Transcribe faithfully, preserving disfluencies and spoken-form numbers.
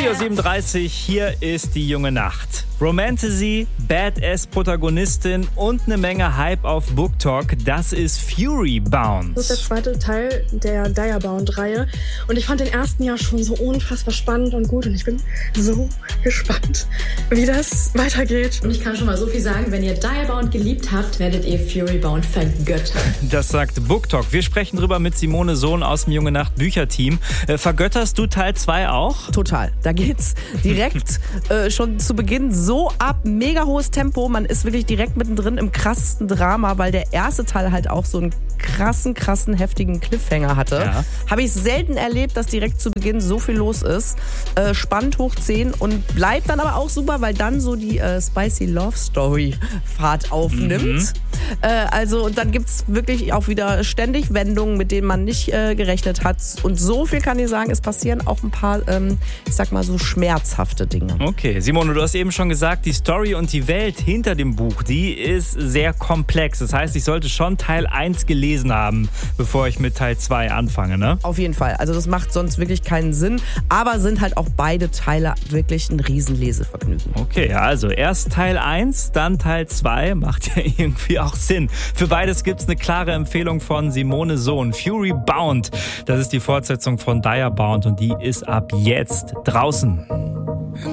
vier Uhr siebenunddreißig, hier ist die junge Nacht. Romantasy, Badass-Protagonistin und eine Menge Hype auf BookTok. Das ist Fury Bound. Das ist der zweite Teil der Diabound-Reihe. Und ich fand den ersten ja schon so unfassbar spannend und gut. Und ich bin so gespannt, wie das weitergeht. Und ich kann schon mal so viel sagen, wenn ihr Diabound geliebt habt, werdet ihr Fury Bound vergöttern. Das sagt BookTok. Wir sprechen drüber mit Simone Sohn aus dem Junge Nacht Bücherteam. Äh, vergötterst du Teil zwei auch? Total. Da geht's direkt äh, schon zu Beginn so ab. Mega hohes Tempo. Man ist wirklich direkt mittendrin im krassesten Drama, weil der erste Teil halt auch so einen krassen, krassen, heftigen Cliffhanger hatte. Ja. Habe ich selten erlebt, dass direkt zu Beginn so viel los ist. Äh, spannend hoch zehn und bleibt dann aber auch super, weil dann so die äh, Spicy Love Story Fahrt aufnimmt. Mhm. Äh, also und dann gibt's wirklich auch wieder ständig Wendungen, mit denen man nicht äh, gerechnet hat. Und so viel kann ich sagen, es passieren auch ein paar, ähm, ich sag mal so schmerzhafte Dinge. Okay, Simone, du hast eben schon gesagt, die Story und die Welt hinter dem Buch, die ist sehr komplex. Das heißt, ich sollte schon Teil eins gelesen haben, bevor ich mit Teil zwei anfange, ne? Auf jeden Fall. Also das macht sonst wirklich keinen Sinn. Aber sind halt auch beide Teile wirklich ein Riesenlesevergnügen. Okay, also erst Teil eins, dann Teil zwei. Macht ja irgendwie auch Sinn. Für beides gibt es eine klare Empfehlung von Simone Sohn. Fury Bound. Das ist die Fortsetzung von Diabound und die ist ab jetzt draußen.